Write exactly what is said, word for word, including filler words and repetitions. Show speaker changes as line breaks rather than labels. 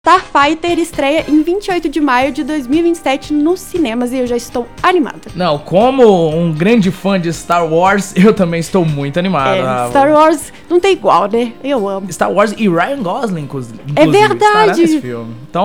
Starfighter estreia em vinte e oito de maio de dois mil e vinte e sete nos cinemas e eu já estou animada.
Não, como um grande fã de Star Wars, eu também estou muito animado.
É, Star Wars não tem igual, né? Eu amo.
Star Wars e Ryan Gosling, inclusive,
é verdade.
estará nesse filme. Então,